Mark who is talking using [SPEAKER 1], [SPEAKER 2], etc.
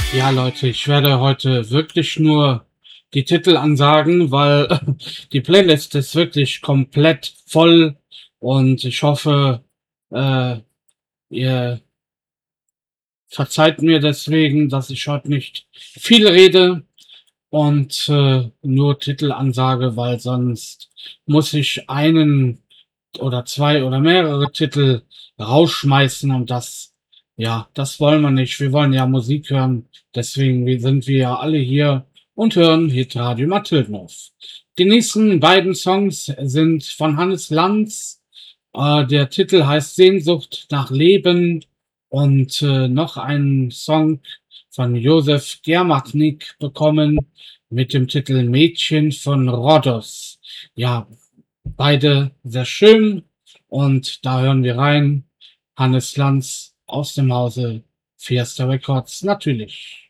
[SPEAKER 1] Ja, Leute, ich werde heute wirklich nur die Titel ansagen, weil die Playlist ist wirklich komplett voll und ich hoffe, äh, ihr verzeiht mir deswegen, dass ich heute nicht viel rede und nur Titel ansage, weil sonst muss ich einen oder zwei oder mehrere Titel rausschmeißen und das, ja, das wollen wir nicht. Wir wollen ja Musik hören. Deswegen sind wir ja alle hier und hören Hitradio Mathildenhof. Die nächsten beiden Songs sind von Hannes Lanz. Der Titel heißt Sehnsucht nach Leben und noch einen Song von Josef Germatnik bekommen mit dem Titel Mädchen von Rhodos. Ja, beide sehr schön und da hören wir rein. Hannes Lanz aus dem Hause Fiesta Records natürlich.